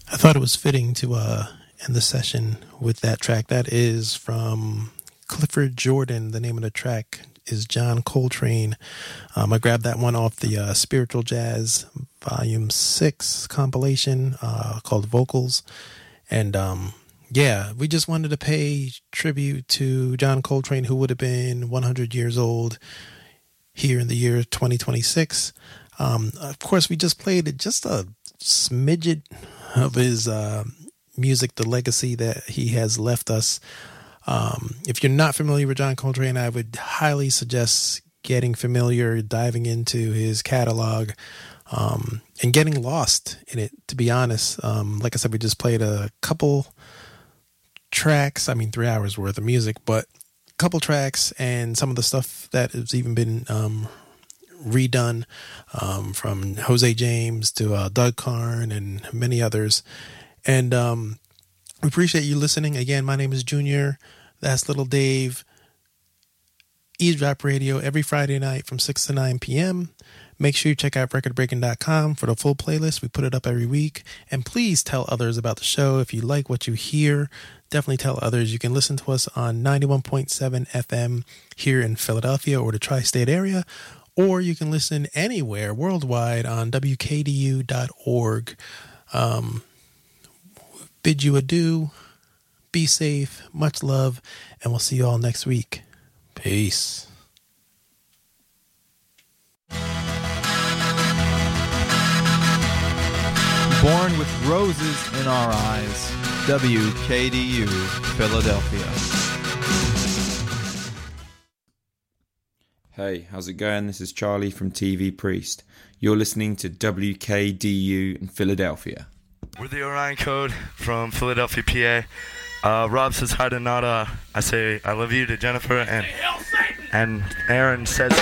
I thought it was fitting to end the session with that track. That is from Clifford Jordan. The name of the track is John Coltrane. I grabbed that one off the Spiritual Jazz Volume 6 compilation called Vocals. And yeah, we just wanted to pay tribute to John Coltrane, who would have been 100 years old here in the year 2026. Of course, we just played just a smidget of his music, the legacy that he has left us. If you're not familiar with John Coltrane, I would highly suggest getting familiar, diving into his catalog, and getting lost in it, to be honest. Like I said, we just played a couple tracks, 3 hours worth of music, but a couple tracks and some of the stuff that has even been redone, from Jose James to Doug Karn and many others. And we appreciate you listening. Again, my name is Junior. That's Little Dave. Eavesdrop Radio every Friday night from 6 to 9 p.m. Make sure you check out recordbreaking.com for the full playlist. We put it up every week. And please tell others about the show. If you like what you hear, definitely tell others. You can listen to us on 91.7 FM here in Philadelphia or the tri-state area, or you can listen anywhere worldwide on WKDU.org. Bid you adieu. Be safe. Much love. And we'll see you all next week. Peace. Born with roses in our eyes. WKDU, Philadelphia. Hey, how's it going? This is Charlie from TV Priest. You're listening to WKDU in Philadelphia. We're the Orion Code from Philadelphia, PA. Rob says hi to Nada. I say I love you to Jennifer, and Aaron says